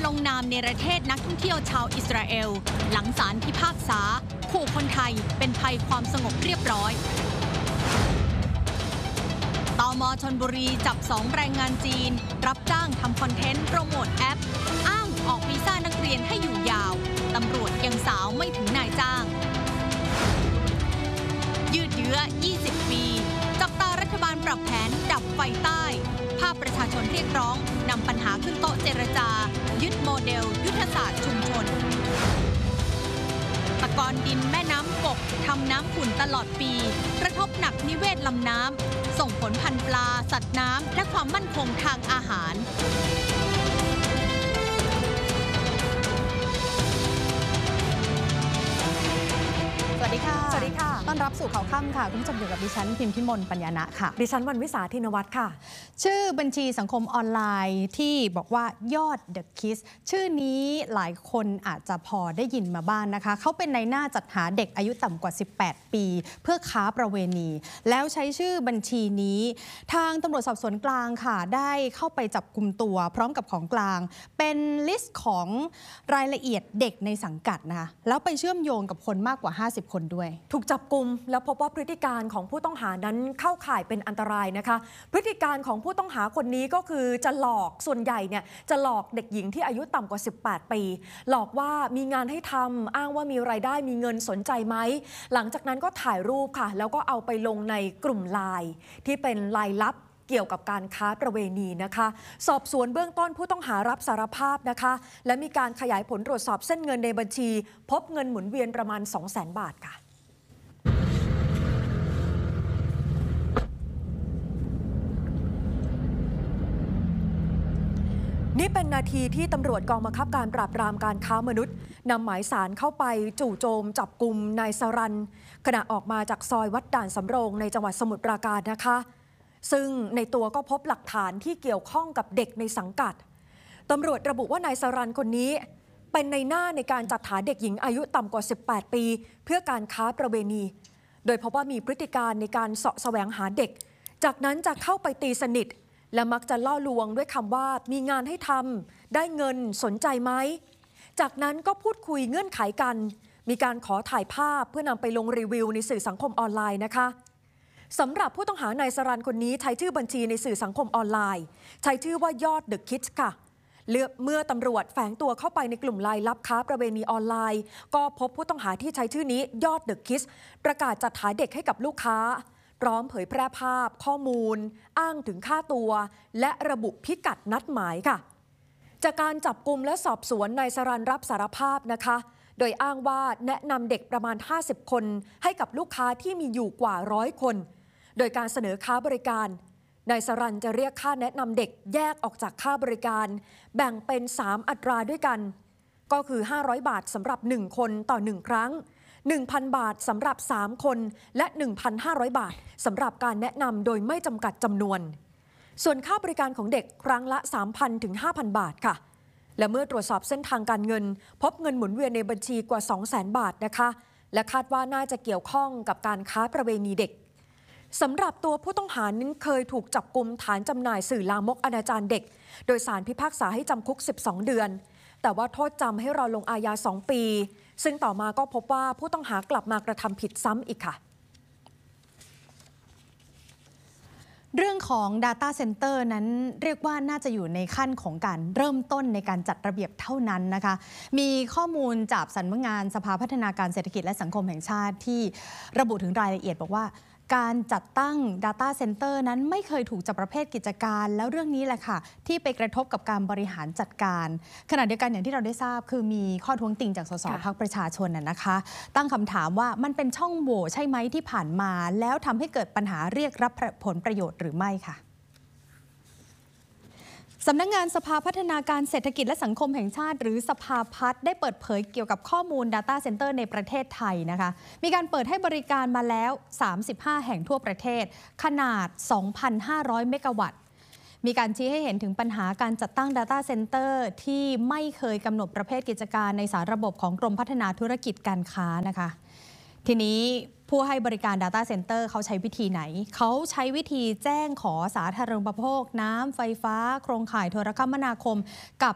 ลงนามเนรเทศนักท่องเที่ยวชาวอิสราเอลหลังศาลพิพากษาขู่คนไทยเป็นภัยความสงบเรียบร้อยตม.ชลบุรีจับ2 แรงงานจีนรับจ้างทำคอนเทนต์โปรโมทแอปอ้างออกวีซ่านักเรียนให้อยู่ยาวตำรวจยังสาวไม่ถึงนายจ้างยืดเยื้อ 20 ปีจับตารัฐบาลปรับแผนดับไฟใต้ภาพประชาชนเรียกร้องนำปัญหาขึ้นโต๊ะเจรจายึดโมเดลยุทธศาสตร์ชุมชนตะกอนดินแม่น้ำกกทำน้ำขุ่นตลอดปีกระทบหนักนิเวศลำน้ำส่งผลพันธุ์ปลาสัตว์น้ำและความมั่นคงทางอาหารสวัสดีค่ะสวัสดีค่ะต้อนรับสู่ข่าวค่ำค่ะคุณผู้ชมอยู่กับดิฉันพิมพิมลปัญญานะค่ะดิฉันวรรณวิสาธินวัฒน์ค่ะชื่อบัญชีสังคมออนไลน์ที่บอกว่ายอด The Kids ชื่อนี้หลายคนอาจจะพอได้ยินมาบ้างนะคะเขาเป็นนายหน้าจัดหาเด็กอายุต่ำกว่า18 ปีเพื่อค้าประเวณีแล้วใช้ชื่อบัญชีนี้ทางตำรวจสอบสวนกลางค่ะได้เข้าไปจับกุมตัวพร้อมกับของกลางเป็นลิสต์ของรายละเอียดเด็กในสังกัดนะคะแล้วไปเชื่อมโยงกับคนมากกว่า50 คนด้วยถูกจับกุมแล้วพบว่าพฤติการของผู้ต้องหานั้นเข้าข่ายเป็นอันตรายนะคะพฤติการของผู้ต้องหาคนนี้ก็คือจะหลอกส่วนใหญ่เนี่ยจะหลอกเด็กหญิงที่อายุต่ำกว่า18 ปีหลอกว่ามีงานให้ทำอ้างว่ามีรายได้มีเงินสนใจไหมหลังจากนั้นก็ถ่ายรูปค่ะแล้วก็เอาไปลงในกลุ่มไลน์ที่เป็นไลน์ลับเกี่ยวกับการค้าประเวณีนะคะสอบสวนเบื้องต้นผู้ต้องหารับสารภาพนะคะและมีการขยายผลตรวจสอบเส้นเงินในบัญชีพบเงินหมุนเวียนประมาณ 200,000 บาทค่ะนี่เป็นนาทีที่ตำรวจกองบังคับการปราบปรามการค้ามนุษย์นำหมายสารเข้าไปจู่โจมจับกุมนายสรัญขณะออกมาจากซอยวัดด่านสำโรงในจังหวัดสมุทรปราการนะคะซึ่งในตัวก็พบหลักฐานที่เกี่ยวข้องกับเด็กในสังกัดตำรวจระบุว่านายสรัญคนนี้เป็นในหน้าในการจัดหาเด็กหญิงอายุต่ำกว่า18 ปีเพื่อการค้าประเวณีโดยพบว่ามีพฤติการในการเสาะแสวงหาเด็กจากนั้นจะเข้าไปตีสนิทและมักจะล่อลวงด้วยคำว่ามีงานให้ทำได้เงินสนใจไหมจากนั้นก็พูดคุยเงื่อนไขกันมีการขอถ่ายภาพเพื่อนำไปลงรีวิวในสื่อสังคมออนไลน์นะคะสำหรับผู้ต้องหานายสรัญคนนี้ใช้ชื่อบัญชีในสื่อสังคมออนไลน์ใช้ชื่อว่ายอด The Kids ค่ะเมื่อตำรวจแฝงตัวเข้าไปในกลุ่มไลน์ลับค้าประเวณีออนไลน์ก็พบผู้ต้องหาที่ใช้ชื่อนี้ยอด The Kids ประกาศจัดหาเด็กให้กับลูกค้าพร้อมเผยแพร่ภาพข้อมูลอ้างถึงค่าตัวและระบุพิกัดนัดหมายค่ะจากการจับกุมและสอบสวนนายสรัญรับสารภาพนะคะโดยอ้างว่าแนะนำเด็กประมาณ50 คนให้กับลูกค้าที่มีอยู่กว่า100 คนโดยการเสนอค่าบริการนายสรัญจะเรียกค่าแนะนำเด็กแยกออกจากค่าบริการแบ่งเป็น3 อัตราด้วยกันก็คือ500 บาทสำหรับ1 คนต่อ1 ครั้ง1,000 บาทสำหรับ3 คนและ 1,500 บาทสำหรับการแนะนำโดยไม่จำกัดจำนวนส่วนค่าบริการของเด็กครั้งละ 3,000 ถึง 5,000 บาทค่ะและเมื่อตรวจสอบเส้นทางการเงินพบเงินหมุนเวียนในบัญชีกว่า 200,000 บาทนะคะและคาดว่าน่าจะเกี่ยวข้องกับการค้าประเวณีเด็กสำหรับตัวผู้ต้องหานั้นเคยถูกจับกุมฐานจำหน่ายสื่อลามกอนาจารเด็กโดยศาลพิพากษาให้จำคุก12 เดือนแต่ว่าโทษจำให้รอลงอาญา2 ปีซึ่งต่อมาก็พบว่าผู้ต้องหากลับมากระทำผิดซ้ำอีกค่ะเรื่องของ Data Center นั้นเรียกว่าน่าจะอยู่ในขั้นของการเริ่มต้นในการจัดระเบียบเท่านั้นนะคะมีข้อมูลจากสำนักงานสภาพัฒนาการเศรษฐกิจและสังคมแห่งชาติที่ระบุถึงรายละเอียดบอกว่าการจัดตั้ง Data Center นั้นไม่เคยถูกจัดประเภทกิจการแล้วเรื่องนี้แหละค่ะที่ไปกระทบกับการบริหารจัดการขณะเดียวกันอย่างที่เราได้ทราบคือมีข้อท้วงติงจากสสพรรคประชาชนนะคะตั้งคำถามว่ามันเป็นช่องโหว่ใช่ไหมที่ผ่านมาแล้วทำให้เกิดปัญหาเรียกรับผลประโยชน์หรือไม่ค่ะสำนักงานสภาพัฒนาการเศรษฐกิจและสังคมแห่งชาติหรือสภาพัฒน์ได้เปิดเผยเกี่ยวกับข้อมูล Data Center ในประเทศไทยนะคะมีการเปิดให้บริการมาแล้ว35 แห่งทั่วประเทศขนาด 2,500 เมกะวัตต์มีการชี้ให้เห็นถึงปัญหาการจัดตั้ง Data Center ที่ไม่เคยกำหนดประเภทกิจการในสารระบบของกรมพัฒนาธุรกิจการค้านะคะทีนี้ผู้ให้บริการ Data Center เขาใช้วิธีไหนเขาใช้วิธีแจ้งขอสาธารณูปโภคน้ำไฟฟ้าโครงข่ายโทรคมนาคมกับ